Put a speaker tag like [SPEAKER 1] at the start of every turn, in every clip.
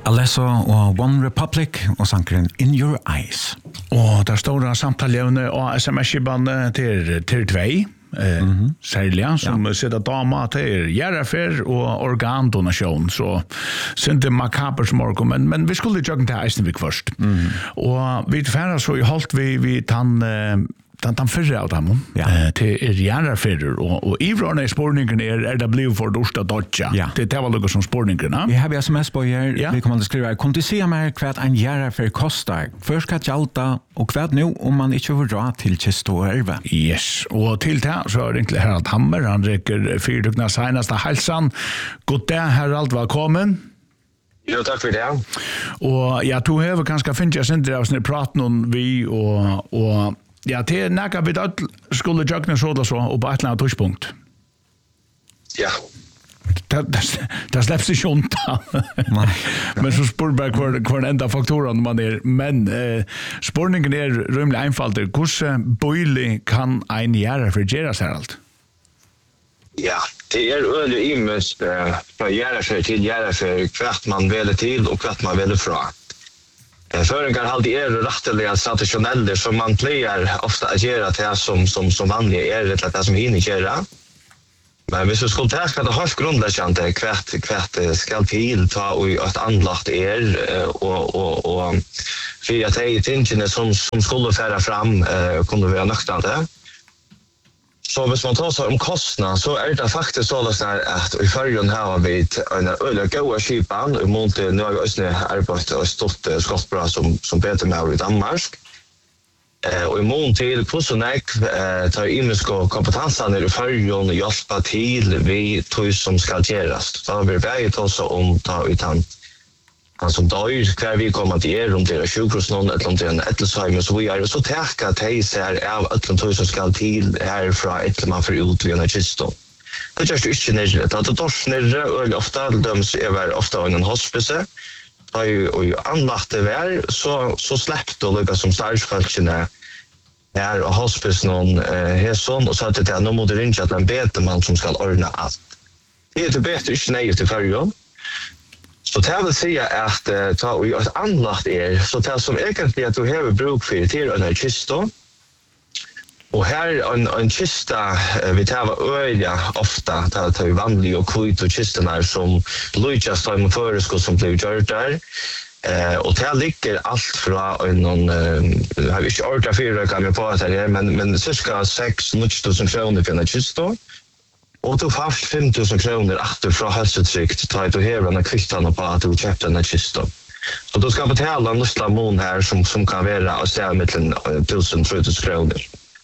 [SPEAKER 1] Alesso og One Republic og sankeren In Your Eyes.
[SPEAKER 2] Og der står samtalevne og SMS-skibane til tvei. Særlig, som sitter dama til gjerrafer og organdonasjon, så synes det makaber som organ, men vi skulle joggen til Eisenvik først. Og vi færre så holdt vi den fyrre av dem til gjerrafer, og ivrørende i spårningen det blivet for Dorsta Dodja. Det var noe som spårningen.
[SPEAKER 1] Vi har SMS på her, vi kommer til å skrive, kom til å si meg hva en gjerrafer koster, først hva gjalda, og hva nå om man ikke får dra til Kisto og Erve.
[SPEAKER 2] Yes, og til det så egentlig Harald Hammer, han rekker fyrtugna seneste helsan. God dag, Harald, velkommen.
[SPEAKER 3] Jo, takk for det.
[SPEAKER 2] Og ja, du har kanskje finnet jeg sindre av sånne praten om vi, og ja, det nækka vi da skulle jøgne så og på et eller annet tørspunkt.
[SPEAKER 3] Ja.
[SPEAKER 2] Det släpps ikke undan. Men så spør bare hver enda faktoren man men spårningen rymlig einfalt. Hvordan bøylig kan en gjøre for Geras Herald?
[SPEAKER 3] Ja, det øyelig imest fra gjøre til gjøre hvert man velger til og hvert man velger fra. Føringar halde retteliga traditionelle som man pleier ofta å gjøre til som vanlig det som hinner gjøre. Men hvis du skulle ta skal det helt grunnleggende hvert skal til ta og et anlagt og for at de tingene som skulle fære fram kunne være nøktende. Så hvis man tar seg om kostnad, så det faktisk sånn at i førgen har vi en øyelig gode skipan, og mot nå har vi også arbeidet og stått skottbra som Peter med i Danmark. Og i mån til hvordan jeg tar imenske kompetansene i førgen og hjelper til vi tog som skal gjøres. Da har vi bare tatt seg om ta ut han som dør, hver vi kommer til om det sjukhus noen, eller om det en Ettelsheimer, så vi så takker at de ser av Ettelsheimer som skal til herfra etter man får ut ved en kiston. Det gjør det ikke nere. Det er dårlig nere, og ofte døms ofte av en hospice. Og anlagt det vær, så slipper du lykke som starsfolkene her og hospice noen sånn, og så at det nå må du ringe til en betemann som skal ordne alt. Det det bedre ikke nøye til førgen. Så det vil si at ta og et anlagt så det som egentlig at du har bruk for til en kista. Og her en kista vi tar øyne ofte, det er vanlig og kvitt og kistene som lykkes av en føresko som blir gjort der. Og det ligger alt fra jeg har ikke ordentlig fire kan vi på at det men cirka 6-9 kroner for en kista. Og du får 5.000 kroner etter fra helsetrykt til å heve denne kvittene på at du kjøpte denne kista. Så du skal betale en lustla mån her som kan være av sted mellom 1.000-3.000 kroner.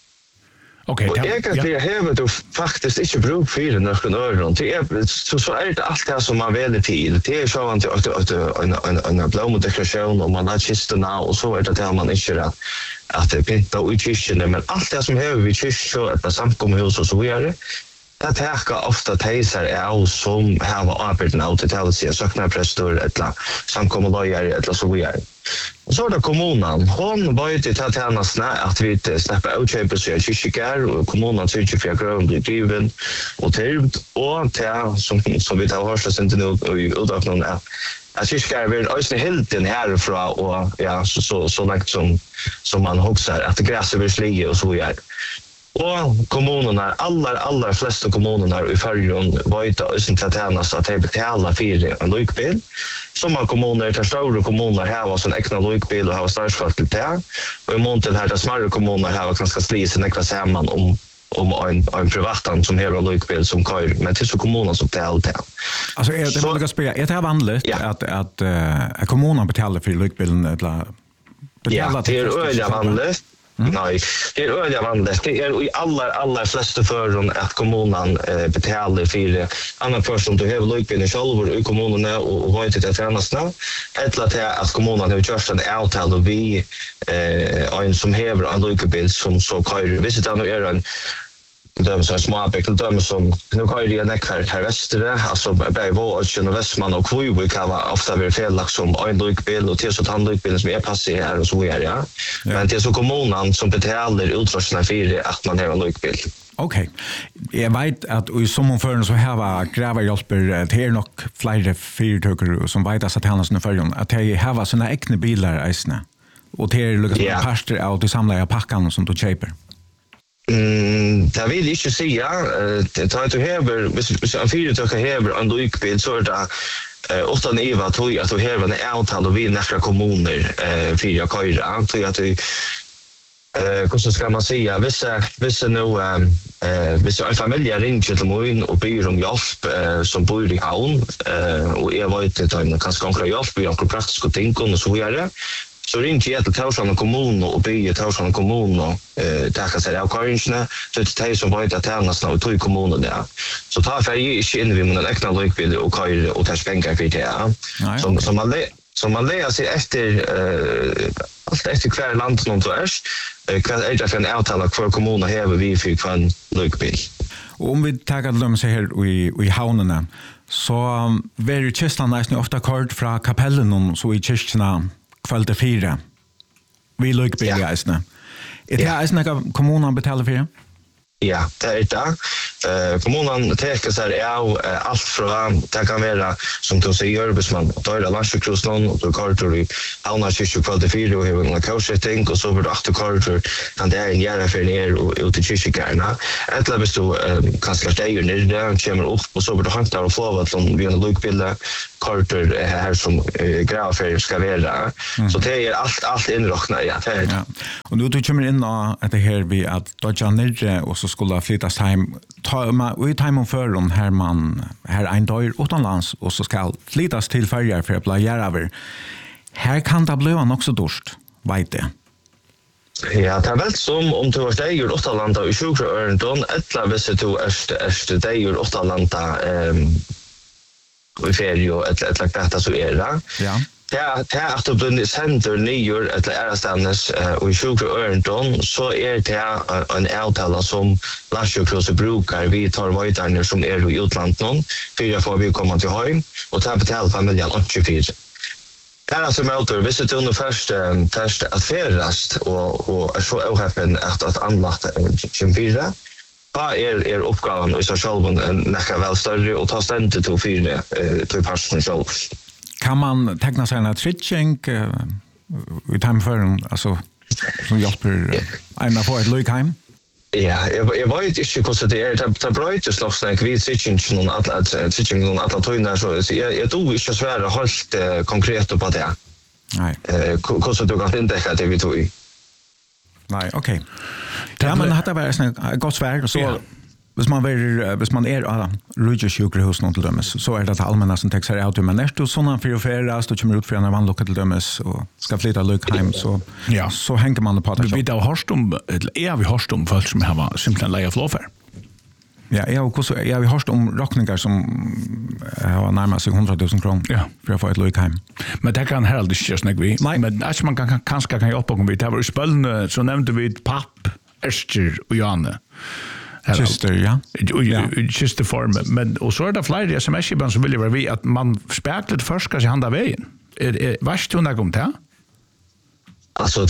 [SPEAKER 2] Okay,
[SPEAKER 3] og egentlig hever du faktisk ikke bruk for noen øren. Så det alt det som man velger til. Det sånn at en blommedekorasjon og man har kistene, og så det til man ikke at det pynter ut kistene. Men alt det som hever vi kistene, et samkommehus og så videre, det takker ofte teiser som har arbeidet av til å si søknerprester, eller samkommeløyer, eller så videre. Og så det kommunen. Hun vet til tjenestene at vi slipper utkjøpe seg av kyrkjær, og kommunen sørger for at grøn blir driven og tilbud, og til, som vi tar hørslet sin til i utøkningen, at kyrkjær vil også hilden herfra, og ja, så langt som man hokser, at græset vil slige og så videre. Og kommunene, aller fleste kommunene i Førjøen vet også til tjenest at de betaler for en lykbil. Som av kommuner, til store kommuner har en ekne lykbil og har statsfolk til det. Og i mån til her, til smarte kommuner har ganske slise nekva sammen om en privatant som har en lykbil som kører, men til så kommuner som betaler det.
[SPEAKER 1] Altså, det må du spørre, det vanlig at kommunene betaler for lykbilen?
[SPEAKER 3] Ja, det øyelig vanlig. Nei, det øyelig vanlig. Det i aller fleste føren at kommunen betaler for annen først som du har lykbilen selv i kommunene og vet til tjenestene, eller til at kommunen har gjort en avtale vi en som hever en lykbil som så kører. Hvis det nå en dömer som småbäck och dömer som nu kan ju det här västra alltså Berg Vården och Västman och Kvöjby kan vara ofta vara fel som en lukbil och till så tandlukbil som är passé här och så är ja. Men det är så kommunen som betalar utrustningen för att man har en lukbil.
[SPEAKER 1] Okej. Jag vet att i sommarfören så här var grävarhjälper till nog flera fyrtökare som vet att han har förrän att det har sina egna bilar isna. Och det är liksom parter av de samlade packarna som du köper.
[SPEAKER 3] Det vill inte säga tar du häver hvis en fyrtökare häver en lukbil så är det ofta neva tror jag att du häver en avtal och vi nästa kommuner för jag köra tror jag att du hur ska man säga vissa nu vissa en familj ringer till mig och ber om hjälp som bor i havn och jag vet inte om kanske konkret hjälp vi har praktiska ting och så vidare så ringer jag till Torshavn kommun och ber Torshavn kommun och tacka sig av karringsna så det är som vet att tjänas nu till kommunen där så tar jag inte in vid min egna lukbil och kör och tar pengar för det som man läser sig efter kvar land någon så kan jag för en avtal för kommunen här vi fick från lukbil.
[SPEAKER 1] Och om vi tar dem så här i havnarna så var kistan nästan ofta kort från kapellen så i kyrkorna kvällte 4. Vi lukbilgeisna. Är det här något kommunen betalar för?
[SPEAKER 3] Ja, det är det. Kommunen täcker sig av allt från det kan vara som du säger arbetsman tar det landsjukrosen och du kartor i havna kyrkor kvällte 4 och har en coaching och så blir det 8 kartor kan det är en jära för ner och ut till kyrkorna. Eller hvis du kanske stänger ner där kommer upp och så blir det hantar och få att de vill lukbilda kartor här som gravfärg ska vara. Så det är allt inräknat ja.
[SPEAKER 1] Ja. Och nu du kommer in att det här vi att dodja ner och så skulle flyttas hem i timon för här en dag utomlands och så ska flyttas till färger för att bli över. Här kan det bli också dörst, vet det.
[SPEAKER 3] Ja, det är väl som om du har dig ur Åttalanda i 20 örenton, eller hvis du är dig ur Åttalanda i ferie eller detta så är det.
[SPEAKER 1] Ja.
[SPEAKER 3] Det är att du blir sänder nyer eller ärastannes och i 20 örenton så är det en avtala som landsjukhuset brukar. Vi tar vajtarner som är i utlandet för att få vi komma till hem och ta betala familjen 84. Det är alltså motor, hvis du under först att färdas och är så ohäppen att anlata en 4. Vad är uppgaven i sig själv näka väl större och ta ständigt till 4 till personen själv?
[SPEAKER 1] Kan man teckna sig en tritching i timefören alltså som hjälper en att få ett lykheim?
[SPEAKER 3] Ja, jag vet inte hur det är. Det bröjt slags när vi tritching någon alla tøyner så jag tror inte svära helt konkret på det.
[SPEAKER 1] Nej.
[SPEAKER 3] Hur du kan inte det vi tog i.
[SPEAKER 1] Nej, okej. Ja, men det var ett gott svär så hvis man rujusjukhus någon till dömes så är det allmänna som täcker sig ut men när du såna för affärer så kommer ut för en vanlig till dömes och ska flytta Lukheim så hänger man på det.
[SPEAKER 2] Vi då vi hörst om folk som har simpelthen leja flåfär.
[SPEAKER 1] Ja, vi hörst om rockningar som har närmast sig 100 000 kronor för att få ett Lukheim.
[SPEAKER 2] Men det kan heller inte just vi. Men att man kanske kan hjälpa om vi det var i spölne så nämnde vi papp, Ester och Janne.
[SPEAKER 1] Kister, ja.
[SPEAKER 2] Kisterform. Men och så är det fler sms-ibland som vill vi att man speklet först ska sig handa vägen. Vars du när kom det?
[SPEAKER 3] Alltså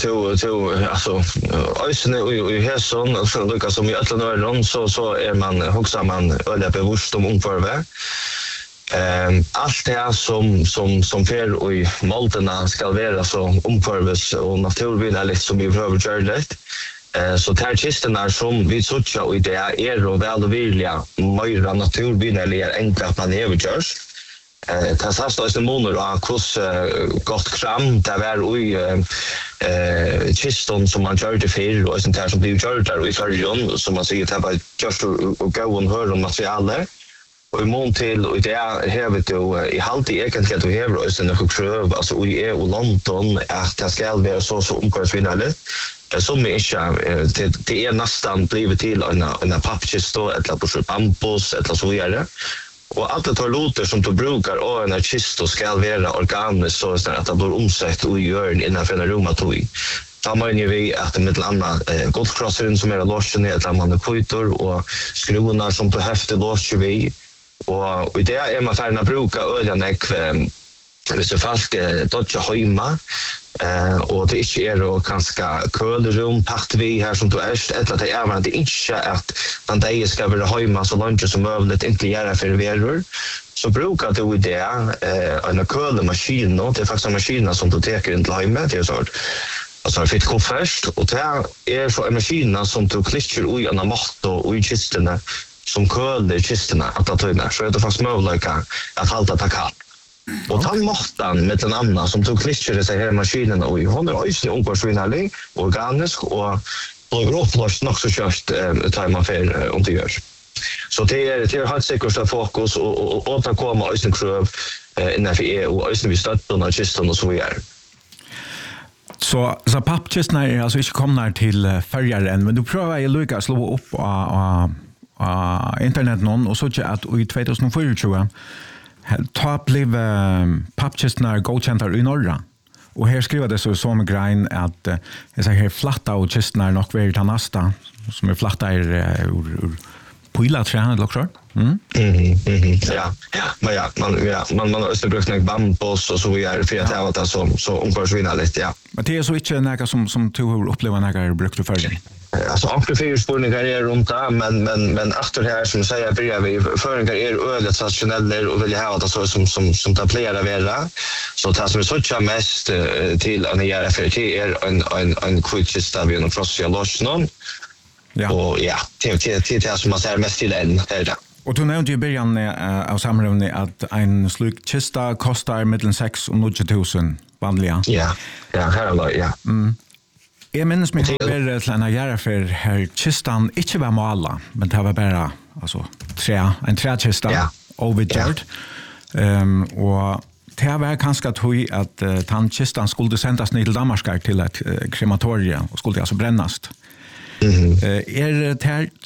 [SPEAKER 3] ösne och hässon och så Lucas som i alla norrland så är man också man öle bevisst om omförve. Allt det som fer och i malterna ska vara så omförves och naturvänligt som vi behöver göra det. Så tar kistorna som vi söker och det är och väl och vilja mer naturvänliga enkla att man överkörs. Det har stått en månad och hos gott kram där var i kiston som man gör det för och sånt här som blir gjort där i färgen som man säger att det var just och gå och höra om materialet. Och i mån till och det här vet du i halt i egentligen att vi har oss en kröv alltså i och London att det ska vara så omkostvinnande. Som det är nästan blivit till en pappkisto eller på bambus eller så vidare. Och allt det tar låter som du brukar och en kisto ska vara organiskt så att det blir omsatt och gör innanför en rumatoi. Da mener vi at det med annat goldcrosseren som låsen eller man kvitor och skruvarna som på häfte låser vi och i det man färna bruka ölen hvis det folk dodja hemma och det inte och ganska kölrum pakt vi här som du eller det är det inte att den dag ska vara hemma så långt som möjligt inte göra för veror så brukar du det en kölmaskin och det är faktiskt en maskin som du tar in till hemma det är så alltså fitt koffert och det är så en maskin som du klickar i en matt och i kistorna som köler kistorna att ta in så är det faktiskt möjligt att hålla det kallt. Och han måttan med en annan som tog klickade sig här i maskinen och hon är ju ungårdsvinnarlig, organisk och gråplåst nog så kört tar man för om det görs. Så det är helt säkert fokus och återkomma och kröv innanför EU och vi stöttar kistan och så vidare.
[SPEAKER 1] Så pappkistorna är alltså inte komna till färgare än, men du prövar ju lycka slå upp på internet någon och så att i 2024 ta blev pappkistorna godkända i norra. Och här skriver det så som grein att jag säger här flatta och kistorna nog väldigt nästa som flatta ur pila trän eller också. Man har också brukt en bambus och så vidare för att det är så omkörsvinna lite, ja. Men det är så inte något som du har upplevt när du brukar förr?
[SPEAKER 3] Alltså amplifieringsspårningar är runt där, men efter här som säger börjar vi föringar är ölet traditionella och vill ha det så som det plerar vara. Så det som är så mest till en RFRT är en kvittista vid en frostig lossnon. Ja. Och ja, det som man säger mest till en är det.
[SPEAKER 1] Och du nämnde i början av samrådet att en slik kista kostar mellan 6 och 90 000 vanliga.
[SPEAKER 3] Ja, här är det, ja.
[SPEAKER 1] Jag minns mig att till en göra för här kistan inte var måla, men det var bara alltså, en träkista overgjord. Och det var ganska tog att kistan skulle sändas ner till Danmark till ett krematorium och skulle alltså brännas. Är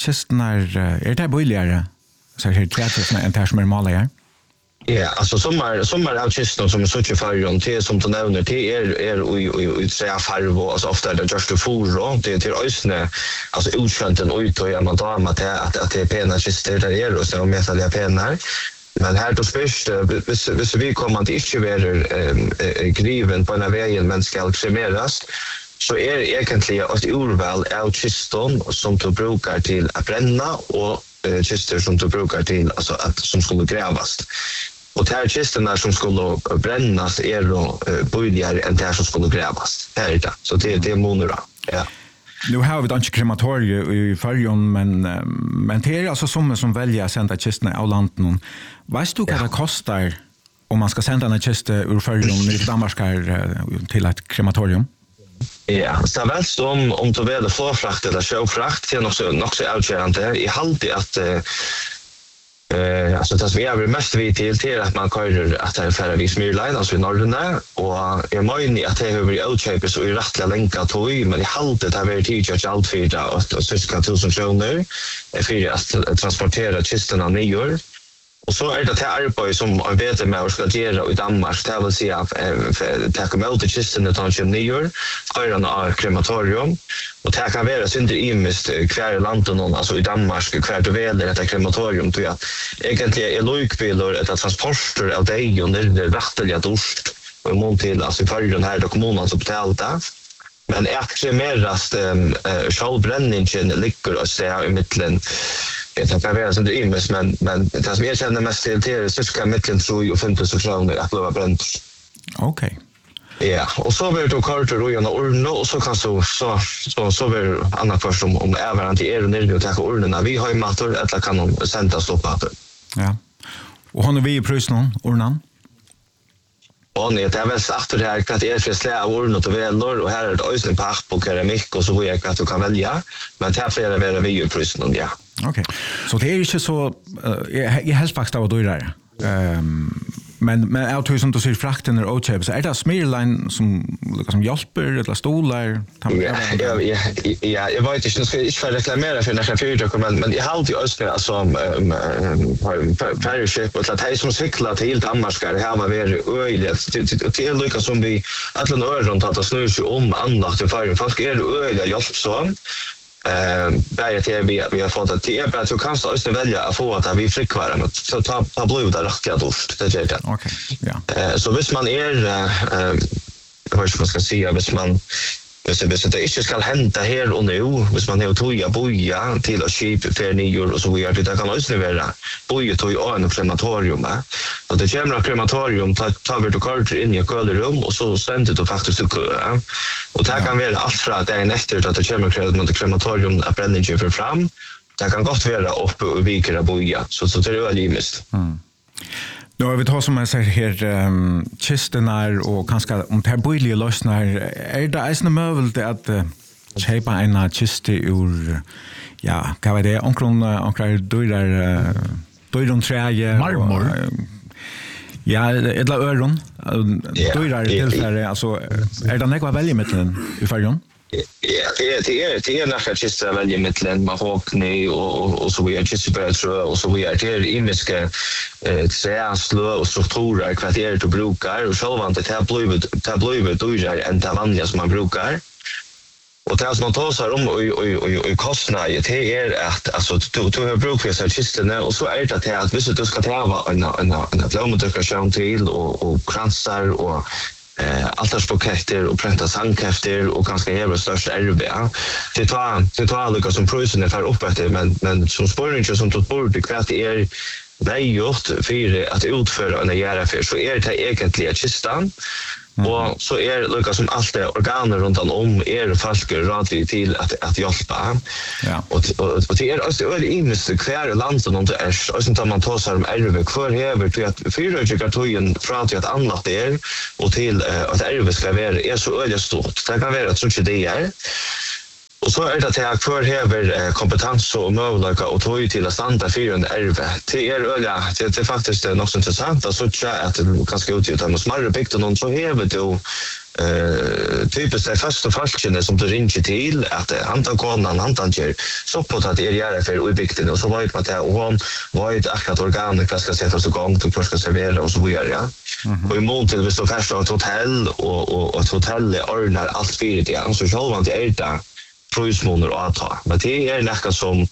[SPEAKER 1] det här billigare så här träkistorna än det som är måliga?
[SPEAKER 3] Ja, alltså sommar av kistan som är så till färgen till som du nämner till är i tre farvo alltså ofta det just det foro det till ösne alltså utskänden ut och man tar med att det är pena kistor där är och så metaliga pennar. Men här då spärst hvis vi kommer att inte vara griven på en vägen men ska kremeras så är det egentligen ett urval av kiston som du brukar till att bränna och kistor som du brukar till alltså att som skulle grävas. Och de här kistorna som skulle brännas är då billigare än de här som skulle grävas. Här är det. Så det är monora. Ja.
[SPEAKER 1] Nu har vi inte krematorier i färgen, men det är alltså som väljer att sända kistorna av landet. Vet du vad det kostar om man ska sända en kista ur färgen i Danmark till ett krematorium?
[SPEAKER 3] Ja, så väl som om du vill flåfrakt eller sjöfrakt, det är nog så avgörande. I halvtid att alltså det som jag vill mest vid till att man kör att det är färre vid Smyrline, alltså i Norrland och jag menar att det har varit utköpet så i rättliga länkar tog men i halvtid har varit tidligt allt för det och cirka 1000 kronor för att transportera kistorna nyår. Och så är det här arbete som man vet med att ska göra i Danmark. Det vill säga att ta emot kistorna utan att nyår, förarna av krematorium. Och det kan vara synder imist kvar i landet, alltså i Danmark, kvar du väl detta krematorium. Tror jag. Egentligen är lojkbilar ett transporter av dig och det är rättliga dorst. Och imot till alltså i förrjun här då kommunen som betalade. Men extremerast självbränningen ligger och säga i mitten. Det kan vara synder imist, men det som jag känner mest till är cirka mitten 3 och 50 kronor att bli bränt.
[SPEAKER 1] Okej.
[SPEAKER 3] Ja, och så blir det kartor och gärna urna och så kan så blir annat först om det är varandra till och ner och ta urnorna. Vi har ju mator eller kan de sända stoppmator.
[SPEAKER 1] Ja. Och har vi i pröjs någon urnan?
[SPEAKER 3] Och det är väl efter det här att det är för slä av urn och välor och här är det ösen papp och keramik och så vidare att du kan välja. Men det här flera väl vi i pröjs någon, ja.
[SPEAKER 1] Okej. Så det är ju inte så jag helst faktiskt av att du är där. Men jag tror som du ser frakten och köp så är det smirline som hjälper eller stolar.
[SPEAKER 3] Ja, jag vet inte, ska inte reklamera för några företag men jag har alltid önskat alltså färjeköp och att det som cyklar till Danmark det här var väldigt öjligt. Det är lika som vi alla öron att snurra sig om annat till färjan. Folk är öjliga hjälpsam. Vi har fått att det är att du kan också välja att få att vi flickvara men så ta blod där rakt doft det är det.
[SPEAKER 1] Okej. Ja.
[SPEAKER 3] Så hvis man vad ska man ska säga hvis det inte ska hända här och nu hvis man har toja boja till att köpa för nyår och så vidare det kan också vara boja toja och krematorium och det kommer krematorium tar vi då kort in i kölrum och så sänder det faktiskt till kö och det kan vara allt från att det är efter att det kommer krematorium att bränningen för fram det kan gott vara uppe och vikra boja så det är väl limist.
[SPEAKER 1] Nu har vi tar som jag säger här kisterna och kanske om det här bojliga lösnar är det ens möjligt att köpa en kiste ur ja, vad var det? Omkring dörrar träge
[SPEAKER 2] marmor.
[SPEAKER 1] Ja, eller öron. Dörrar tillfället alltså är det något välja med den i färjan?
[SPEAKER 3] Ja, det är nästan kista välja mittlen mahogny och så vidare kirsebär och så vidare det är inmiska träslö och strukturer kvarter du brukar och själva det här blivit dyrare än det vanliga som man brukar och det som man tar sig om och kostnader det är att alltså du har bruk för så kistorna och så är det att visst du ska ta en blomdekoration till och kransar och altarsbuketter och pränta sandkräfter och ganska jävla största RB. Det tar lika som prisen är för upp efter men som spårningar som tog bort det kvart är vägjort för att utföra en järaffär så är det egentligen kistan och så är lika som allt det organer runt om är folk radvid till att hjälpa.
[SPEAKER 1] Ja.
[SPEAKER 3] Och det är också öde inmest kvar land som inte är och sen tar man tar sig om RV kvar häver till att fyrröjkartojen från till att annat det är och till att RV ska vara är så öde stort. Det kan vara så det är. Och så är det att jag kvar häver kompetens och möjlighet och tog till att stanna fyrande RV. Det är faktiskt något intressant att så att det kan ska utgjuta med smarre bygden och så häver du typiskt det första falskene som du ringer till att han ger så på att det är göra för i bygden och så var det att hon var ett akkurat organ som ska sättas igång och ska servera och så vidare. Ja. Och i mån till vi står fast av ett hotell och ett hotell ordnar allt fyrt igen så själva det är det prismåner och ta. Men det är nästan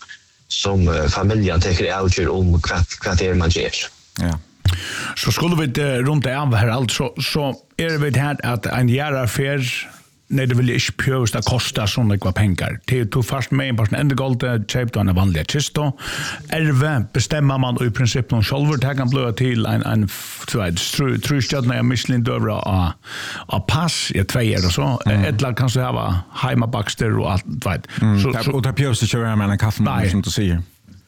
[SPEAKER 3] som familjen tänker avgör om vad det är man ger.
[SPEAKER 1] Ja.
[SPEAKER 2] Så skulle vi runt av här alltså så är det vid här att en järaffär när det vill inte pjösta kosta så mycket pengar. Det tog fast med en person ända galt köpte en vanlig kista. RV bestämmer man i princip någon själv det kan bli till en trustjärna Michelin dövra av pass i 2 år och så. Eller kanske ha hemmabackster och allt vet.
[SPEAKER 1] Och det pjösta köra med en kaffe som du säger.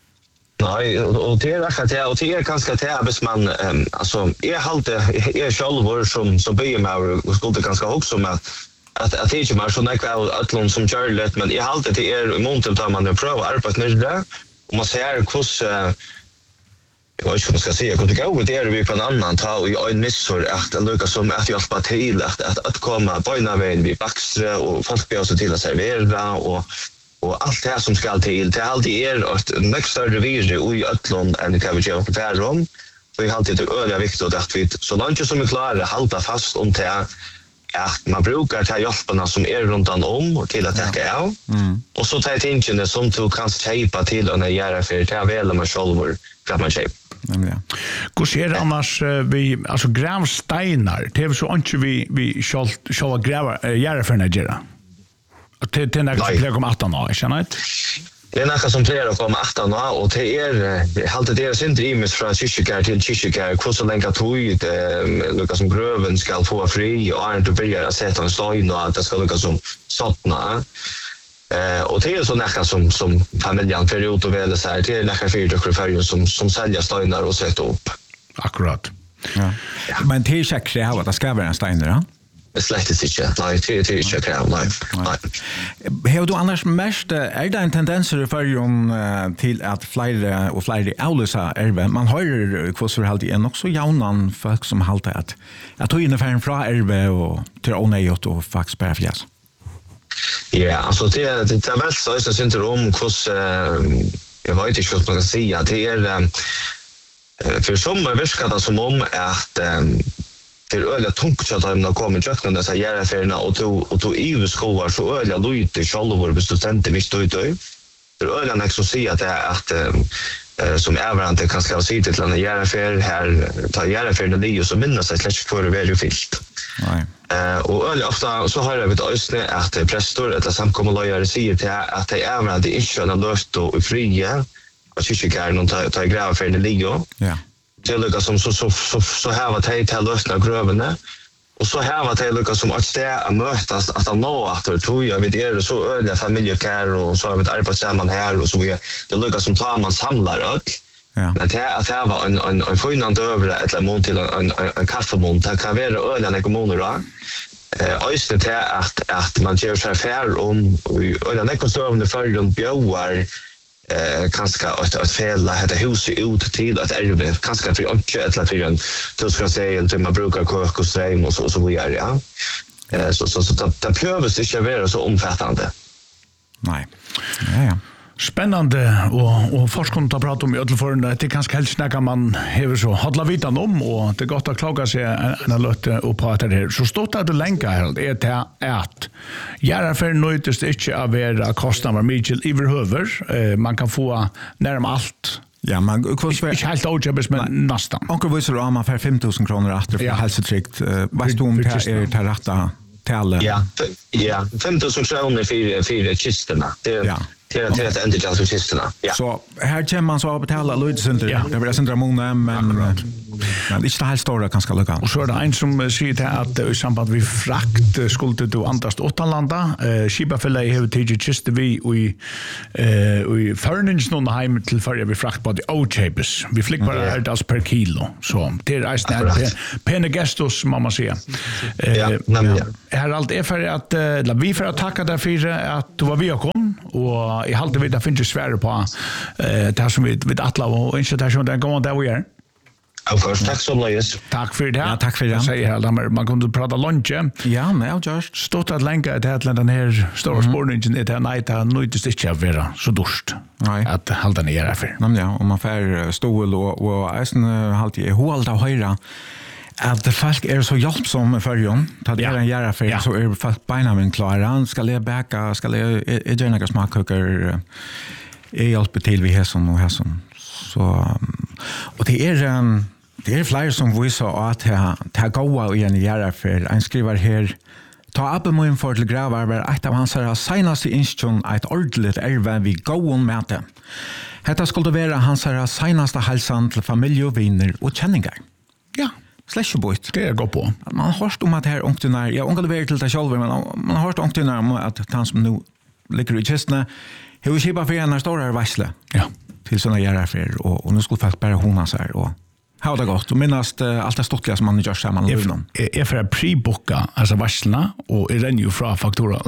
[SPEAKER 3] Nej, och det är rätt det och det är ganska tävs man alltså är själv som börjar med och skulle ganska också med att det är mer så näka att som Charlotte men jag har alltid det är i mån till att man prövar arbeta med det och man ser hur jag vet inte vad man ska säga hur det går det är vi på en annan ta och en missor att lucka som att hjälpa till att komma på en väg vid backstra och folk blir också till att servera och allt det här som ska till det alltid är ett mycket större virus i Ötlund än kan vi göra på Färrum. Så vi har alltid det öliga viktigt att vi så långt som vi klarar hålla fast om det att man brukar ta hjälparna som är runt om och till att täcka av. Och så tar jag tingene som du kan köpa till och göra för det är väl man själv kan man köpa.
[SPEAKER 2] Hur ser det annars vi alltså gravstenar det är så inte vi ska gräva göra för Nigeria. Det är något som kommer 18 år, känner inte?
[SPEAKER 3] Det är något som kommer 18 år och det är alltid det är inte imis från kyrkjär till kyrkjär hur så länge tog lukka som gröven ska få fri och är inte börjar att sätta en stein och att det ska lukka som sottna. Och det är så något som familjen för ut och väl så här det är något fyrtokfärger som säljer steinar och sätter upp.
[SPEAKER 2] Akkurat.
[SPEAKER 1] Ja. Men det är säkert att det ska vara en steiner, ja?
[SPEAKER 3] Släktes inte. Nej, det är inte kräv. Nej.
[SPEAKER 1] Har du annars mest, är det en tendens till att fler och fler avlösa RV? Man har ju kvossförhållande en också jaunan folk som haltar att ta ungefär från RV och till onöjt och faktiskt bara fjäs.
[SPEAKER 3] Ja, alltså det är väl så att syndrom hos jag vet inte vad man kan säga. Det är för som verkar det som om att det är öliga tungt att de kommer till öknen dessa järnfärgerna och tog EU-skolar så öliga lojt i själva hvis du ständigt visst ut. Det är öliga näck som säger att det är att som överante kan skriva sig till en järnfärg här tar järnfärgerna det och så minnas sig släck för det är ju fyllt. Och öliga ofta så har jag vet ösne att prästor eller samkommalöjare säger till att det är överante inte är löst och fria och kyrkar någon tar grävfärgerna ligger. Ja. Det lyckas som så här var det till lösna grövene och så här var det lyckas som att stäa mötas att nå att det tror jag vet är så öliga familjekär och så har vi ett arbetssamman här och så det lyckas som tar man samlar öl. Ja. Men det var en förnant över ett mot till en kaffemont det kan vara öliga kommuner då. Östet är att man gör sig affär om öliga ekonomiska för runt bjöar kanske att fälla det huset ut till att RV kanske för inte eller för en så ska säga att man brukar koka och stream och så vidare ja. Så det behövs inte vara så omfattande.
[SPEAKER 1] Nej. Ja.
[SPEAKER 2] Spännande och forskning att prata om i alla fall det kanske helst snacka man har så hålla vitan om och det gott att klaga sig en lite och prata det så stort att du länkar här är det att göra för nöjtest inte av era kostnader mycket överhuvud man kan få närmare allt.
[SPEAKER 1] Ja, man kostar
[SPEAKER 2] inte helt outjobbes men nästan.
[SPEAKER 1] Onkel visar om man för 5 000 kronor efter för hälsotryggt. Vad om det är till rätta till?
[SPEAKER 3] Ja, 5 000 kronor för kistorna. Det till att ändra transportisterna. Ja.
[SPEAKER 1] Så här kommer man så att betala lydcenter. Ja. Det blir centra många men det är inte helt stora kanske lucka.
[SPEAKER 2] Och så är det en som säger att i samband med frakt skulle du antast åttalanda. Skipafälla har tagit kiste vi i förnings någon hem till förra vi frakt på det outchapes. Vi flick bara alltså per kilo. Så det är pene gestos mamma säga. Här allt är för att vi för att tacka därför att du var vi kom och i halvtid vid det finns svärre på det här som vi alla och institution den går där vi är.
[SPEAKER 3] Av course, tack så mycket.
[SPEAKER 2] Tack för det.
[SPEAKER 1] Ja, tack för det.
[SPEAKER 2] Jag säger här, man kunde prata lunch.
[SPEAKER 1] Ja, men just.
[SPEAKER 2] Stort att länka till att den här stora spårningen är till att nöjtest inte att vara så dörst. Nej. Att hålla ner affär.
[SPEAKER 1] Ja, om man får stål och eisen alltid hållt av höra att folk är så hjälpsamma för jön. Ta det en göra för så är folk beinamen klara. Ska jag bäcka, ska jag göra några smakkokar. Jag hjälper till vid hässon och hässon. Så och det är fler som visar att det går i en göra för en skriver här ta upp min för till gravar ett av hans senaste instruktion ett ordentligt är vi går med det. Detta skulle vara hans senaste hälsan till familj och vänner och känningar. Ja. Släschbot.
[SPEAKER 2] Det går på.
[SPEAKER 1] Man har hört om att här ångtunar, jag ångade väl till det själv, men man har hört ångtunar om att han som nu ligger i kistna hur skipa för en stora varsle. Ja. Till såna järraffär och nu skulle faktiskt bara hona så här och ha det gott och minnast allt det stottliga som man gör samman med dem.
[SPEAKER 2] Är för att pre-booka alltså varslarna och är den ju från faktura.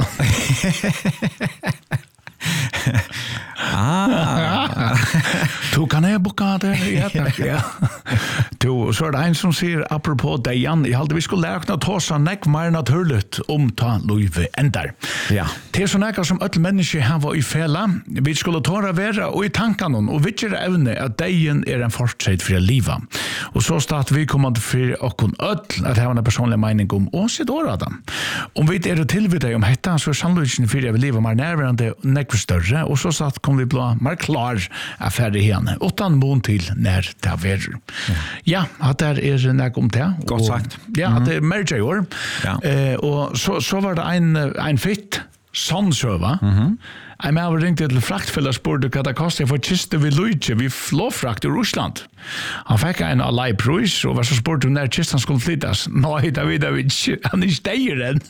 [SPEAKER 2] Du kan jag boka det? Ja, tack. Ja. Du, så är det en som säger apropå Dejan, jag hade vi skulle lära att ta sig näck mer naturligt om ta Louise ändar. Ja. Det är så näka som öll människor här var i fälla. Vi skulle ta det vara och i tankarna och vi är ävne att Dejan är en fortsätt för att liva. Och så start vi kommer att för och öll att ha en personlig mening om oss i Adam. Om vi är det till vid dig om detta så är sannolikheten för att vi lever mer närvarande näck för större och så satt kommer vi bli mer klar affär i henne. Utan mån till när det är. Ja, att det är näck om det.
[SPEAKER 1] Gott sagt.
[SPEAKER 2] Ja, att det är mer i år. Ja. Och så var det en fitt sannsöva. Jag med har ringt till fraktfälla spurte vad det kostar för kiste vid Luigi vid flåfrakt i Ryssland. Han fick en alai-pris och var så spurte när kistan skulle flyttas. Nej, Davidovic, han är stejren.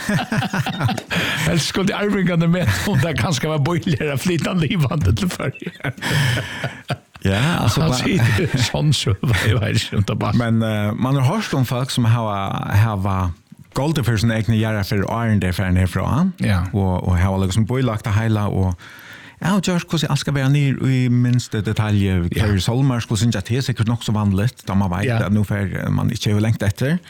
[SPEAKER 2] Helst skulle arvingarna med om det kanske var bojligare flytande livande till förr.
[SPEAKER 1] Ja, alltså
[SPEAKER 2] han sitter sån så vad är det inte bara.
[SPEAKER 1] Men man har hört om folk som har skålte för sin egna göra för Arne där för nerifrån.
[SPEAKER 2] Ja.
[SPEAKER 1] Och har liksom bojlagt det hela och ja, just hur allt ska vara ner i minsta detalj. Kerry Solmar skulle synja till säkert nog så vanligt. De har vet att nu för man inte är längt efter.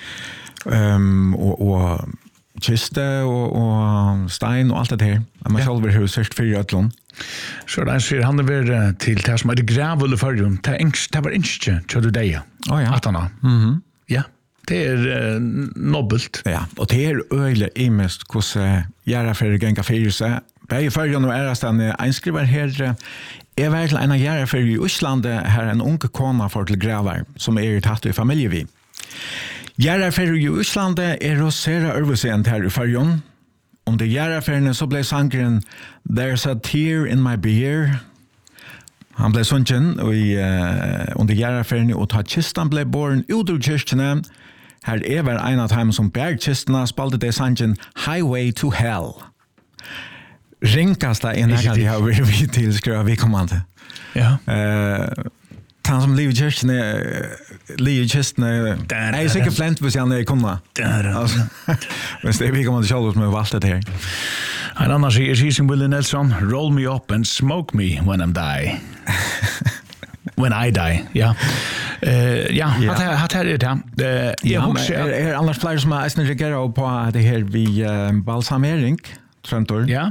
[SPEAKER 1] Och kiste och stein och allt det här. Man själv har sett för ötlon.
[SPEAKER 2] Så där ser han över till det som är det grävulle förrjun. Det var inte du det.
[SPEAKER 1] Ja.
[SPEAKER 2] Att han. Ja. Det är nobelt.
[SPEAKER 1] Ja, och det är öle i mest hur göra för gänga för sig. Bäge förrjun och ärastan einskriver här är verkligen en göra för i Island här en unge kona för till grävar som är tatt i familj vi. Göra för i Island är rosera översent här i förrjun. Om det göra för så blev sangren There's a tear in my beer. Han blev sunken och under göra för och ta kistan blev born ut ur kyrkene. Här är väl en av dem som bär kistorna spalte det sangren Highway to Hell. Rinkasta är när jag har vi till skriva vi kommande.
[SPEAKER 2] Ja.
[SPEAKER 1] Han som lever i kyrkene är säkert flänt hvis han är kunna. Men det är vi kommande själv med allt det här.
[SPEAKER 2] En annan säger som Willie Nelson, roll me up and smoke me when I'm die. When I die, ja. Att här är det.
[SPEAKER 1] Är annars fler som har reagerat på det här vid balsamering, Trentor.
[SPEAKER 2] Ja.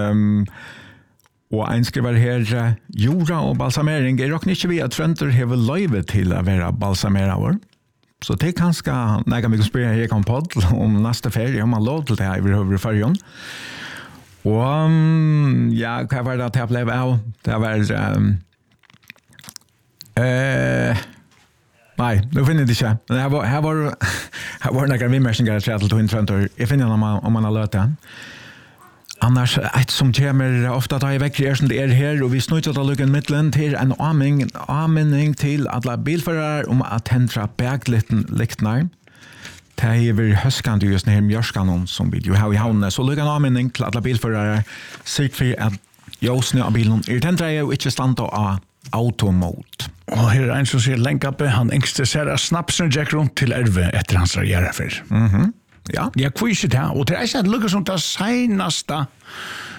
[SPEAKER 1] Og en skriver her, jorda og balsamering er også ikke vi at Trentor har løyve til å være balsamerer. Så det er kanskje, når jeg kan spørre her om podd om neste ferie, om man lov til det her i førjen. Og ja, hva var det at jeg ble av? Det var... nei, nå finner jeg det ikke. Men her var noen vimmersinger til Trentor. Jeg finner den om man har løt det. Annars, ett som kommer ofta ta i veckor som det är här och vi snurrar att lugga mittlen till en anminning till alla bilförare om att hända bergliktnar. Det är väl höskande just när mjörskan som vi ju har i havnen. Så lugga en anminning till alla bilförare sikt för att ljusen av bilen är tändra och inte standa av automode.
[SPEAKER 2] Och här är en som ser länk uppe. Han ängste ser snapsen Jack runt till Erve efter hans karriär för.
[SPEAKER 1] Ja.
[SPEAKER 2] Ja, kviset här. Och det är så att lukka som det senaste